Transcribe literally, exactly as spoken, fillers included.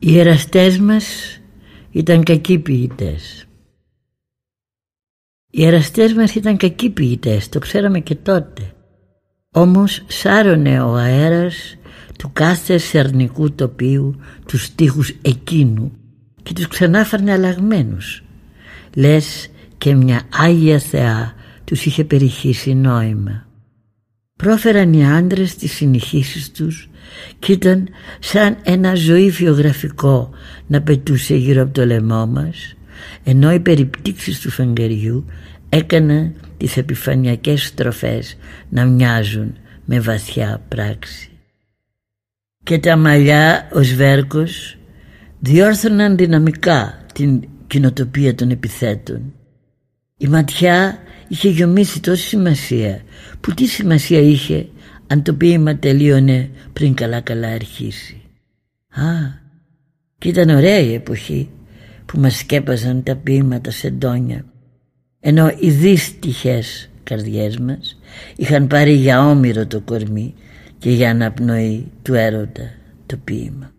Οι εραστές μας ήταν κακοί ποιητές. Οι εραστές μας ήταν κακοί ποιητές, το ξέραμε και τότε. Όμως σάρωνε ο αέρας του κάθε σερνικού τοπίου τους στίχους εκείνου και τους ξανάφερνε αλλαγμένους. Λες και μια Άγια Θεά τους είχε περιχύσει νόημα. Πρόφεραν οι άντρες τις συνεχίσεις τους και ήταν σαν ένα ζωήφιο γραφικό να πετούσε γύρω από το λαιμό μας, ενώ οι περιπτύξεις του φεγγαριού έκαναν τις επιφανειακές στροφές να μοιάζουν με βαθιά πράξη. Και τα μαλλιά ως βέρκος διόρθωναν δυναμικά την κοινοτοπία των επιθέτων. Η ματιά είχε γιομίσει τόση σημασία που τι σημασία είχε αν το ποίημα τελείωνε πριν καλά καλά αρχίσει. Α, και ήταν ωραία η εποχή που μας σκέπαζαν τα ποίηματα σε ντόνια, ενώ οι δύστιχες καρδιές μας είχαν πάρει για όμηρο το κορμί και για αναπνοή του έρωτα το ποίημα.